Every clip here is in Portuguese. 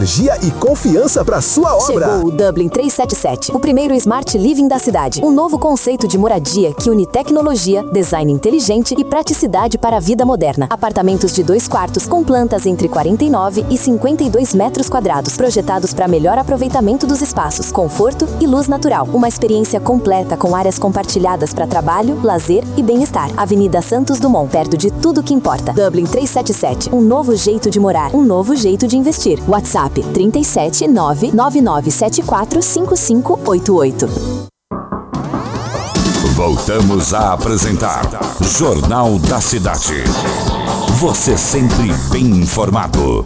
energia e confiança para sua obra. Chegou o Dublin 377, o primeiro Smart Living da cidade. Um novo conceito de moradia que une tecnologia, design inteligente e praticidade para a vida moderna. Apartamentos de 2 quartos com plantas entre 49 e 52 metros quadrados, projetados para melhor aproveitamento dos espaços, conforto e luz natural. Uma experiência completa com áreas compartilhadas para trabalho, lazer e bem-estar. Avenida Santos Dumont, perto de tudo que importa. Dublin 377, um novo jeito de morar, um novo jeito de investir. WhatsApp 379-9974-5588. Voltamos a apresentar Jornal da Cidade. Você sempre bem informado.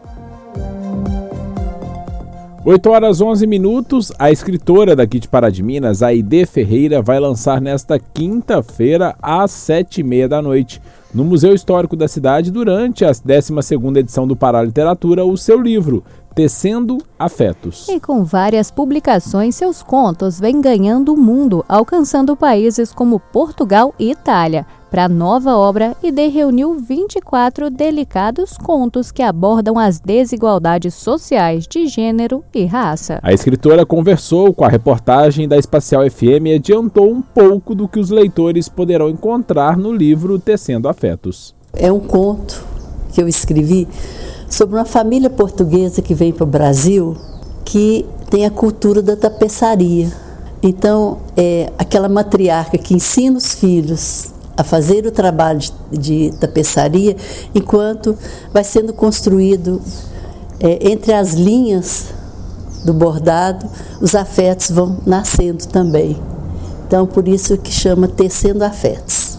8h11. A escritora daqui de Pará de Minas, Aide Ferreira, vai lançar nesta quinta-feira, às 19h30, no Museu Histórico da cidade, durante a 12ª edição do Pará Literatura, o seu livro, Tecendo Afetos. E com várias publicações, seus contos vêm ganhando o mundo, alcançando países como Portugal e Itália. Para a nova obra, Aide reuniu 24 delicados contos que abordam as desigualdades sociais de gênero e raça. A escritora conversou com a reportagem da Espacial FM e adiantou um pouco do que os leitores poderão encontrar no livro Tecendo Afetos. É um conto que eu escrevi sobre uma família portuguesa que vem para o Brasil, que tem a cultura da tapeçaria. Então, é aquela matriarca que ensina os filhos a fazer o trabalho de tapeçaria, enquanto vai sendo construído entre as linhas do bordado, os afetos vão nascendo também. Então, por isso que chama Tecendo Afetos.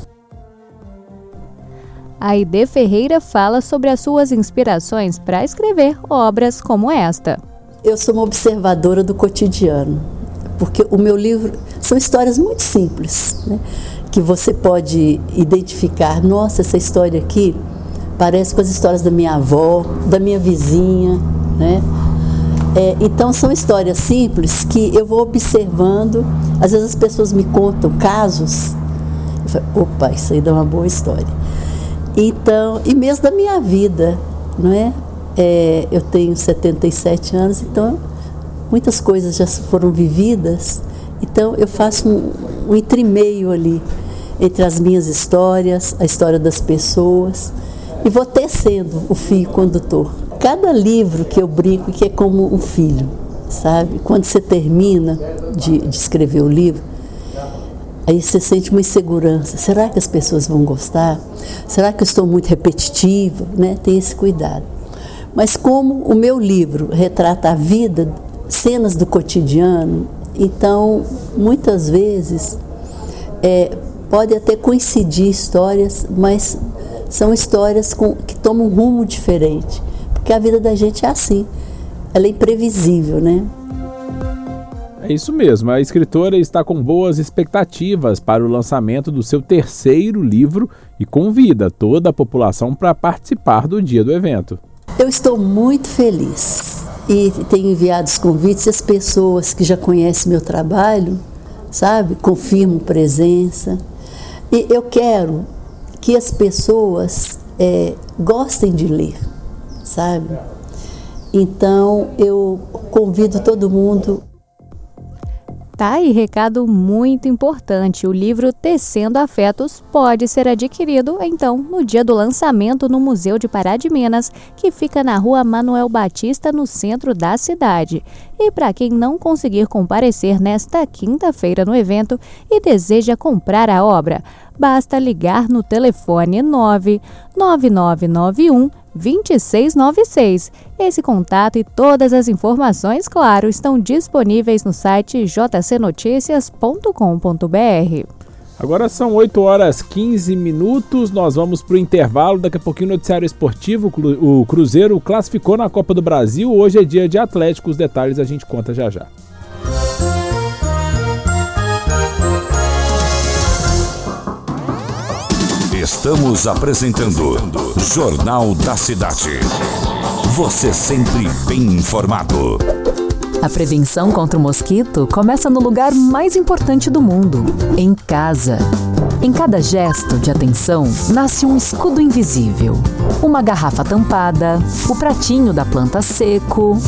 A Aide Ferreira fala sobre as suas inspirações para escrever obras como esta. Eu sou uma observadora do cotidiano, porque o meu livro são histórias muito simples, né? Que você pode identificar, nossa, essa história aqui parece com as histórias da minha avó, da minha vizinha, né? Então são histórias simples que eu vou observando. Às vezes as pessoas me contam casos, eu falo, opa, isso aí dá uma boa história. Então, e mesmo da minha vida, não é? Eu tenho 77 anos, então muitas coisas já foram vividas. Então eu faço um entremeio ali entre as minhas histórias, a história das pessoas, e vou tecendo o fio condutor. Cada livro que eu brinco que é como um filho, sabe? Quando você termina de escrever o livro, aí você sente uma insegurança. Será que as pessoas vão gostar? Será que eu estou muito repetitiva? Né? Tem esse cuidado. Mas como o meu livro retrata a vida, cenas do cotidiano, então, muitas vezes, pode até coincidir histórias, mas são histórias que tomam um rumo diferente. Porque a vida da gente é assim, ela é imprevisível, né? É isso mesmo, a escritora está com boas expectativas para o lançamento do seu terceiro livro e convida toda a população para participar do dia do evento. Eu estou muito feliz. E tenho enviado os convites, e as pessoas que já conhecem meu trabalho, sabe, confirmam presença. E eu quero que as pessoas gostem de ler, sabe? Então, eu convido todo mundo. Tá aí recado muito importante. O livro Tecendo Afetos pode ser adquirido, então, no dia do lançamento no Museu de Pará de Minas, que fica na Rua Manuel Batista, no centro da cidade. E para quem não conseguir comparecer nesta quinta-feira no evento e deseja comprar a obra, basta ligar no telefone 99991-2696. Esse contato e todas as informações, claro, estão disponíveis no site jcnoticias.com.br. Agora são 8h15, nós vamos para o intervalo, daqui a pouquinho o noticiário esportivo, o Cruzeiro classificou na Copa do Brasil, hoje é dia de Atlético, os detalhes a gente conta já já. Estamos apresentando Jornal da Cidade. Você sempre bem informado. A prevenção contra o mosquito começa no lugar mais importante do mundo, em casa. Em cada gesto de atenção, nasce um escudo invisível. Uma garrafa tampada, o pratinho da planta seco,